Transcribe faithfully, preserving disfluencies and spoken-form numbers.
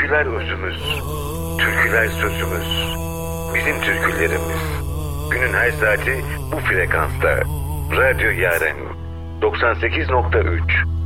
Öyküler özümüz, türküler sözümüz. Bizim türkülerimiz. Günün her saati bu frekansta. Radyo Yaren doksan sekiz nokta üç.